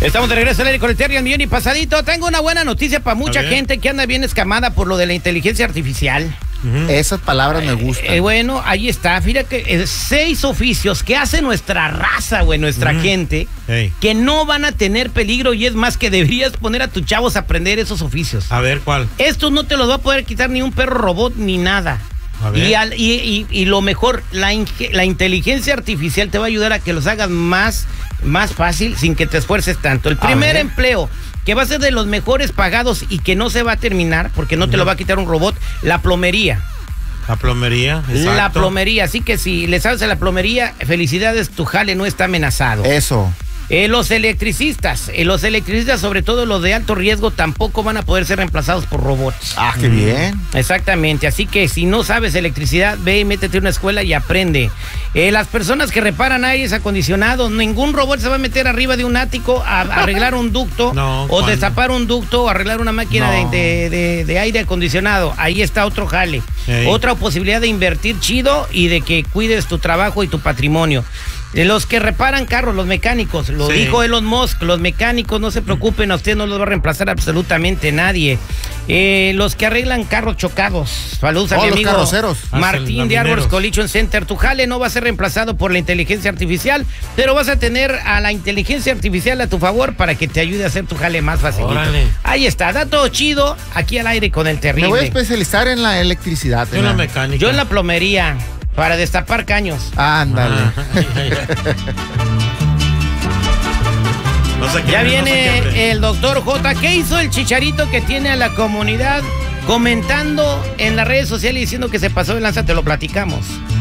Estamos de regreso al aire con el Terry al millón y pasadito. Tengo una buena noticia para mucha gente que anda bien escamada por lo de la inteligencia artificial. Esas palabras me gustan. Bueno, ahí está. Fíjate que 6 oficios que hace nuestra raza, güey, nuestra gente, que no van a tener peligro, y es más que deberías poner a tus chavos a aprender esos oficios. A ver, ¿cuál? Estos no te los va a poder quitar ni un perro robot ni nada. Y lo mejor, la inteligencia artificial te va a ayudar a que los hagas más fácil sin que te esfuerces tanto. El primer empleo que va a ser de los mejores pagados y que no se va a terminar porque no te lo va a quitar un robot, la plomería. La plomería, exacto. La plomería, así que si le sabes a la plomería, felicidades, tu jale no está amenazado. Eso. Los electricistas, sobre todo los de alto riesgo, tampoco van a poder ser reemplazados por robots. Ah, qué bien. Exactamente, así que si no sabes electricidad, ve y métete a una escuela y aprende. Las personas que reparan aires acondicionados, ningún robot se va a meter arriba de un ático a arreglar un ducto destapar un ducto o arreglar una máquina de aire acondicionado. Ahí está otro jale. Otra posibilidad de invertir chido y de que cuides tu trabajo y tu patrimonio. Los que reparan carros, los mecánicos, lo dijo Elon Musk, los mecánicos, no se preocupen, a usted no los va a reemplazar absolutamente nadie. Los que arreglan carros chocados, saludos a mi amigo carroceros. Martín de Arbors Collision Center. Tu jale no va a ser reemplazado por la inteligencia artificial, pero vas a tener a la inteligencia artificial a tu favor para que te ayude a hacer tu jale más fácil. Ahí está, dato chido, aquí al aire con el terrible. Me voy a especializar en la electricidad. Yo en la mecánica. Yo en la plomería. Para destapar caños. Ándale. Ya viene el doctor J. ¿Qué hizo el Chicharito que tiene a la comunidad comentando en las redes sociales diciendo que se pasó de lanza? Te lo platicamos.